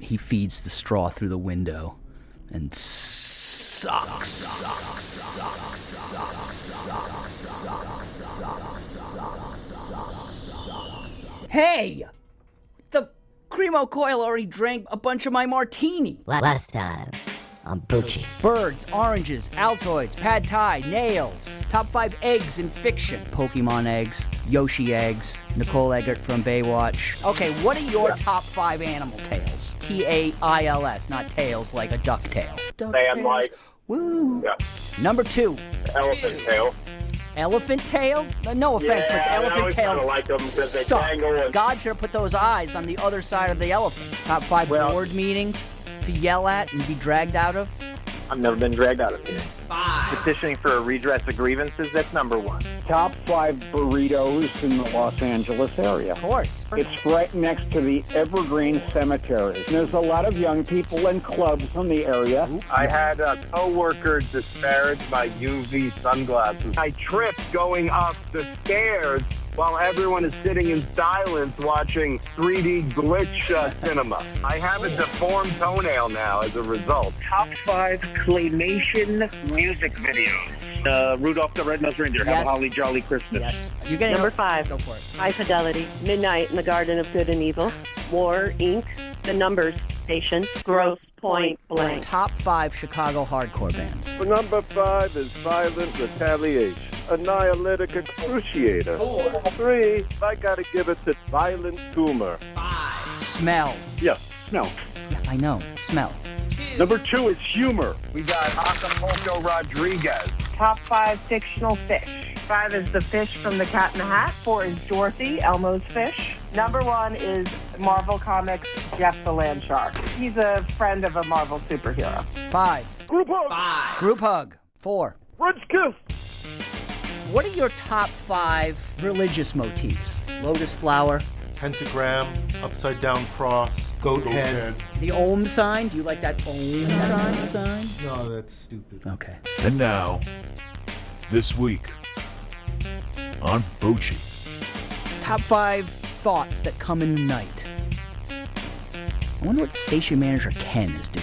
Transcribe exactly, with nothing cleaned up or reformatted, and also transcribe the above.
he feeds the straw through the window and sucks. Hey! The Cremo Coil already drank a bunch of my martini. Last time on Bucci. Birds, oranges, Altoids, pad thai, nails. Top five eggs in fiction. Pokemon eggs, Yoshi eggs, Nicole Eggert from Baywatch. Okay, what are your yeah. top five animal tails? T A I L S, not tails like a duck tail. Sand like. Woo! Yeah. Number two. Elephant tail. Elephant tail? No offense, yeah, but elephant tails like them because they suck. dangle and... God should have put those eyes on the other side of the elephant. Top five well, board meetings to yell at and be dragged out of? I've never been dragged out of here. Five. Petitioning for a redress of grievances, that's number one. Top five burritos in the Los Angeles area. Of course. It's right next to the Evergreen Cemetery. There's a lot of young people and clubs in the area. I had a coworker disparage my U V sunglasses. I tripped going up the stairs while everyone is sitting in silence watching three D glitch uh, cinema. I have a deformed toenail now as a result. Top five claymation music videos. Uh, Rudolph the Red-Nosed Reindeer, yes. Have a Holly Jolly Christmas. Yes. You're getting Number a... five. Go for it. High Fidelity, Midnight in the Garden of Good and Evil, War, Incorporated, The Numbers Station, Gross Point Blank. Top five Chicago hardcore bands. For number five is Violent Retaliation. Annihilatic Excruciator. Four. Three, I gotta give it to Violent Tumor. Five. Smell. Yes, smell. Yeah, I know. Smell. Two. Number two is Humor. We got Acapulco Rodriguez. Top five fictional fish. Five is the fish from The Cat in the Hat. Four is Dorothy, Elmo's fish. Number one is Marvel Comics, Jeff the Land Shark. He's a friend of a Marvel superhero. Five. Group hug. Five. Group hug. Four. French kiss. What are your top five religious motifs? Lotus flower. Pentagram, upside down cross, goat, goat head. head. The Om sign. Do you like that Om sign? No, that's stupid. Okay. And now, this week on Bucci. Top five thoughts that come in the night. I wonder what station manager Ken is doing.